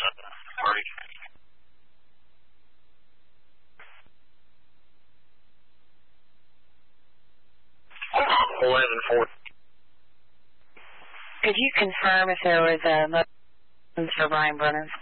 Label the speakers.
Speaker 1: Marty. 1140.
Speaker 2: Could you confirm if there was a motion for Brian Brennan?